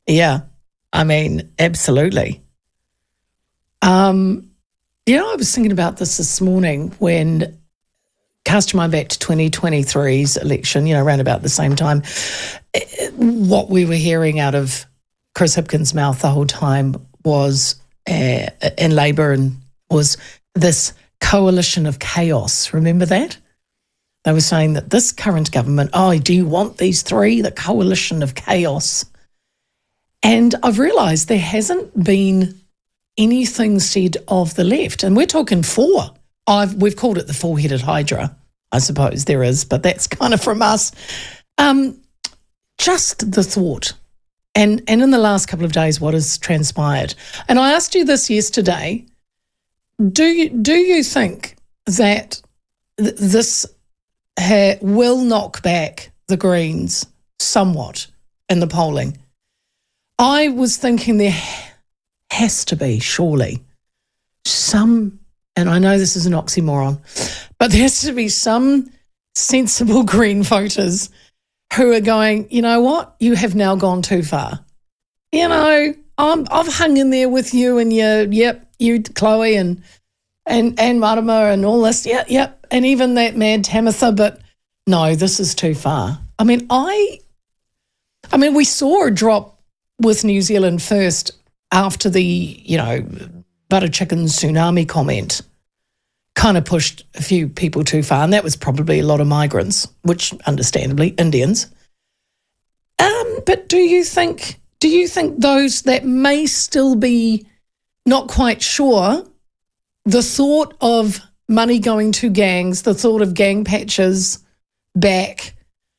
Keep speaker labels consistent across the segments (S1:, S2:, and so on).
S1: Yeah. I mean, absolutely. I was thinking about this morning when cast your mind back to 2023's election, around about the same time, what we were hearing out of Chris Hipkins' mouth the whole time was, in Labour, and was this coalition of chaos. Remember that? They were saying that this current government, do you want these three? The coalition of chaos. And I've realised there hasn't been anything said of the left. And we're talking four. We've called it the four-headed hydra, I suppose there is, but that's kind of from us. Just the thought. And in the last couple of days, what has transpired? And I asked you this yesterday. Do you think that this will knock back the Greens somewhat in the polling? I was thinking there has to be, surely, some, and I know this is an oxymoron, but there has to be some sensible Green voters who are going, you know what, you have now gone too far. I've hung in there with you and you, Chloe and Marama and all this, and even that mad Tamitha, but no, this is too far. I mean, we saw a drop with New Zealand First after the, butter chicken tsunami comment kind of pushed a few people too far, and that was probably a lot of migrants, which understandably Indians. But do you think those that may still be not quite sure, the thought of money going to gangs, the thought of gang patches back,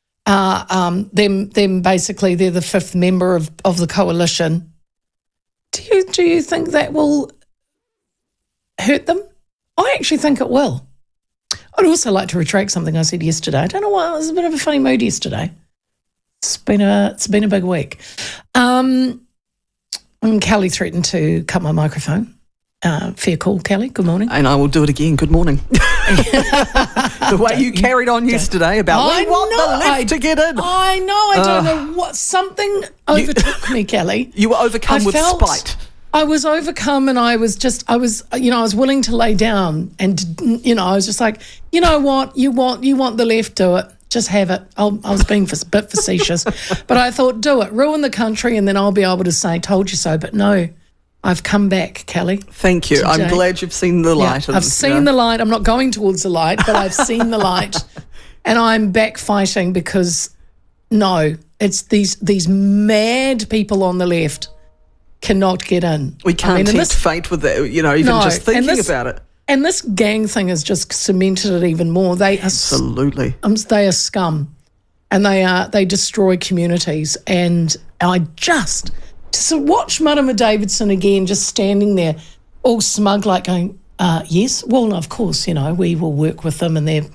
S1: them basically they're the fifth member of the coalition. Do you think that will hurt them? I actually think it will. I'd also like to retract something I said yesterday. I don't know why, it was a bit of a funny mood yesterday. It's been a big week. And Kelly threatened to cut my microphone. Fair call, Kelly. Good morning.
S2: And I will do it again. Good morning. The way you carried on yesterday about we want the left to get in.
S1: I know. I don't know what. Something overtook me, Kelly.
S2: You were overcome with spite.
S1: I was overcome, and I was willing to lay down, and I was just like, you know what, you want the left, do it. Just have it. I was being a bit facetious, but I thought, do it, ruin the country, and then I'll be able to say, told you so. But no, I've come back, Kelly.
S2: Thank you. Today. I'm glad you've seen the light.
S1: Yeah, I've seen the light. I'm not going towards the light, but I've seen the light, and I'm back fighting because, no, it's these mad people on the left cannot get in.
S2: We can't tempt fate with that, even just thinking about it.
S1: And this gang thing has just cemented it even more. They are
S2: absolutely.
S1: They are scum, and they destroy communities. And I just to watch Marama Davidson again, just standing there, all smug, like going, "Yes, well, of course, we will work with them." And they're.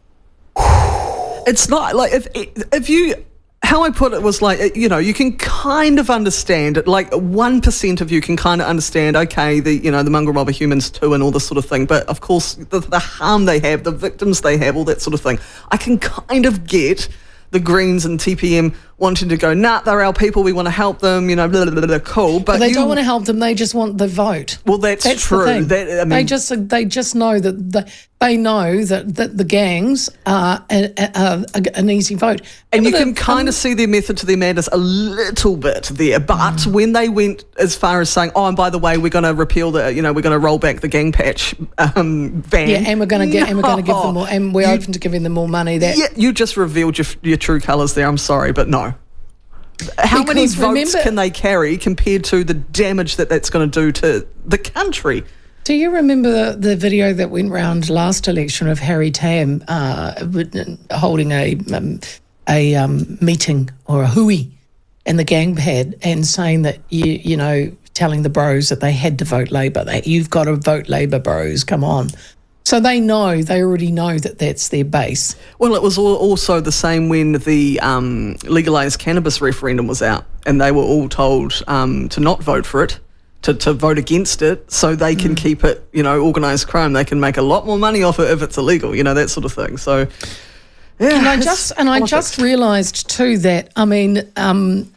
S2: It's not like if you. How I put it was like, you can kind of understand it. Like 1% of you can kind of understand, okay, the mongrel mob of humans too and all this sort of thing. But of course, the harm they have, the victims they have, all that sort of thing. I can kind of get the Greens and TPM wanting to go, nah, they're our people, we want to help them, blah, blah, blah, blah, cool. But
S1: they don't want to help them, they just want the vote.
S2: Well, that's true.
S1: They just know that they know that the gangs are an easy vote.
S2: And you can kind of see their method to their madness a little bit there. But when they went as far as saying, and by the way, we're going to repeal we're going to roll back the gang patch ban.
S1: Yeah, and we're going to give them more, and we're open to giving them more money.
S2: You just revealed your true colours there. I'm sorry, but no. How many votes can they carry compared to the damage that's going to do to the country?
S1: Do you remember the video that went round last election of Harry Tam holding a meeting or a hui in the gang pad and saying that, telling the bros that they had to vote Labour, that you've got to vote Labour, bros, come on. So they already know that that's their base.
S2: Well, it was also the same when the legalised cannabis referendum was out, and they were all told to not vote for it, to vote against it, so they can keep it, organised crime. They can make a lot more money off it if it's illegal, that sort of thing. So, yeah.
S1: And I just realised too that,